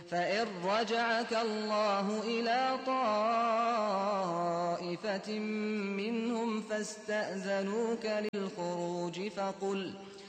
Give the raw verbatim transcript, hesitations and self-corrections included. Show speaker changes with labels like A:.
A: فإن رجعك الله إلى طائفة منهم فاستأذنوك للخروج فقل